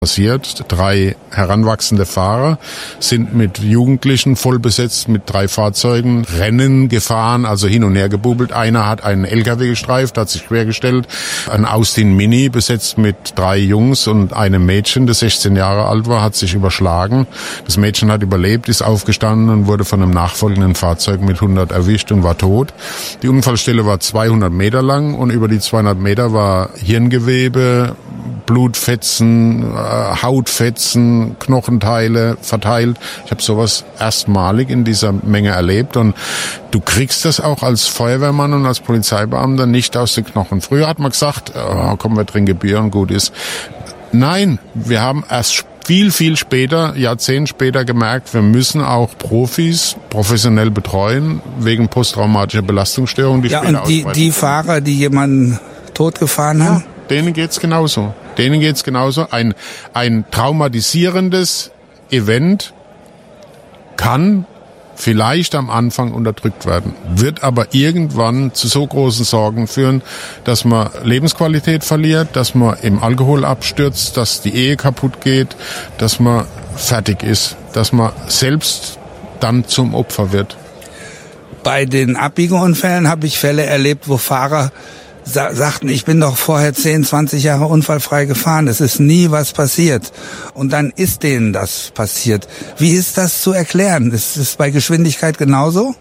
passiert. 3 heranwachsende Fahrer sind mit Jugendlichen voll besetzt mit 3 Fahrzeugen, Rennen gefahren, also hin und her gebubelt. Einer hat einen LKW gestreift, hat sich quergestellt. Ein Austin Mini besetzt mit 3 Jungs und einem Mädchen, das 16 Jahre alt war, hat sich überschlagen. Das Mädchen hat überlebt, ist aufgestanden und wurde von einem nachfolgenden Fahrzeug mit 100 erwischt und war tot. Die Unfallstelle war 200 Meter lang und über die 200 Meter war Hirngewebe, Blutfetzen, Hautfetzen, Knochenteile verteilt. Ich habe sowas erstmalig in dieser Menge erlebt und du kriegst das auch als Feuerwehrmann und als Polizeibeamter nicht aus den Knochen. Früher hat man gesagt, komm, wir trinken Bier und gut ist. Nein, wir haben erst viel später, Jahrzehnte später gemerkt, wir müssen auch Profis professionell betreuen, wegen posttraumatischer Belastungsstörung. Ja, und die Fahrer, die jemanden totgefahren haben? Denen geht's genauso. Ein traumatisierendes Event kann vielleicht am Anfang unterdrückt werden, wird aber irgendwann zu so großen Sorgen führen, dass man Lebensqualität verliert, dass man im Alkohol abstürzt, dass die Ehe kaputt geht, dass man fertig ist, dass man selbst dann zum Opfer wird. Bei den Abbiegeunfällen habe ich Fälle erlebt, wo Fahrer sagten, ich bin doch vorher 10, 20 Jahre unfallfrei gefahren, es ist nie was passiert. Und dann ist denen das passiert. Wie ist das zu erklären? Ist es bei Geschwindigkeit genauso?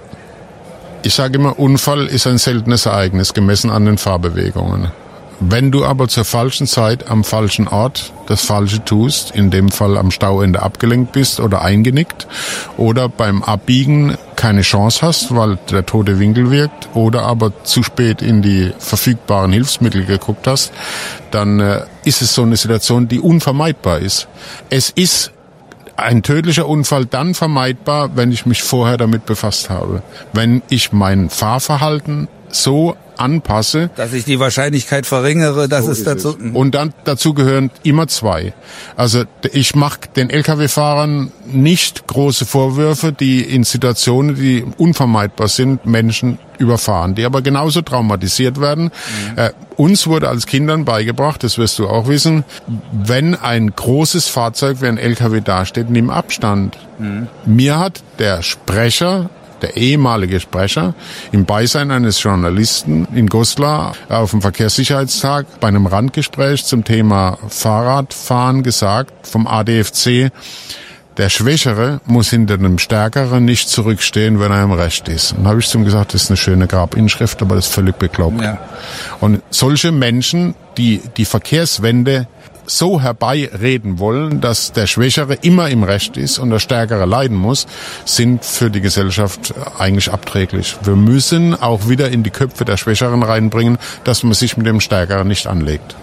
Ich sage immer, Unfall ist ein seltenes Ereignis, gemessen an den Fahrbewegungen. Wenn du aber zur falschen Zeit am falschen Ort das Falsche tust, in dem Fall am Stauende abgelenkt bist oder eingenickt oder beim Abbiegen keine Chance hast, weil der tote Winkel wirkt oder aber zu spät in die verfügbaren Hilfsmittel geguckt hast, dann ist es so eine Situation, die unvermeidbar ist. Es ist ein tödlicher Unfall dann vermeidbar, wenn ich mich vorher damit befasst habe. Wenn ich mein Fahrverhalten so anpasse, dass ich die Wahrscheinlichkeit verringere, dass es dazu... Und dann dazu gehören immer 2. Also ich mache den Lkw-Fahrern nicht große Vorwürfe, die in Situationen, die unvermeidbar sind, Menschen überfahren, die aber genauso traumatisiert werden. Uns wurde als Kindern beigebracht, das wirst du auch wissen, wenn ein großes Fahrzeug wie ein LKW dasteht, nimm Abstand. Mir hat der ehemalige Sprecher, im Beisein eines Journalisten in Goslar auf dem Verkehrssicherheitstag bei einem Randgespräch zum Thema Fahrradfahren gesagt, vom ADFC, der Schwächere muss hinter dem Stärkeren nicht zurückstehen, wenn er im Recht ist. Und habe ich zu ihm gesagt, das ist eine schöne Grabinschrift, aber das ist völlig bekloppt. Ja. Und solche Menschen, die die Verkehrswende so herbeireden wollen, dass der Schwächere immer im Recht ist und der Stärkere leiden muss, sind für die Gesellschaft eigentlich abträglich. Wir müssen auch wieder in die Köpfe der Schwächeren reinbringen, dass man sich mit dem Stärkeren nicht anlegt.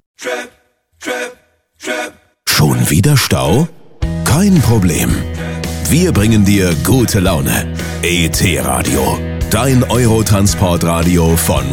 Schon wieder Stau? Kein Problem. Wir bringen dir gute Laune. ET Radio, dein Eurotransportradio von